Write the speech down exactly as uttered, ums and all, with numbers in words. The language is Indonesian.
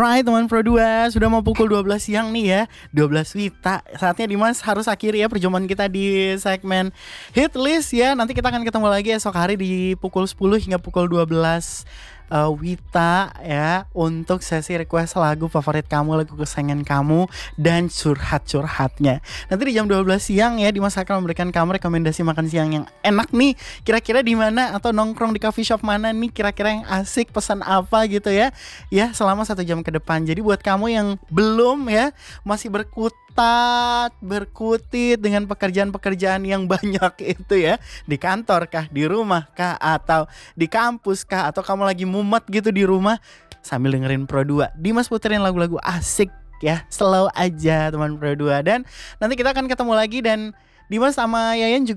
Alright teman Pro dua, sudah mau pukul dua belas siang nih ya, dua belas Wita. Saatnya Dimas harus akhiri ya perjumpaan kita di segmen Hit List ya. Nanti kita akan ketemu lagi esok hari di pukul sepuluh hingga pukul dua belas uh, Wita ya, untuk sesi request lagu favorit kamu, lagu kesayangan kamu, dan curhat-curhatnya. Nanti di jam dua belas siang ya, Dimas akan memberikan kamu rekomendasi makan siang yang enak nih. Kira-kira di mana atau nongkrong di coffee shop mana nih kira-kira yang asik, pesan apa gitu ya. Ya, selama satu jam ke depan. Jadi buat kamu yang belum ya, masih berkutat, berkutit dengan pekerjaan-pekerjaan yang banyak itu ya, di kantor kah, di rumah kah, atau di kampus kah, atau kamu lagi mumet gitu di rumah sambil dengerin Pro dua, Dimas puterin lagu-lagu asik ya, slow aja teman Pro dua. Dan nanti kita akan ketemu lagi, dan Dimas sama Yayan juga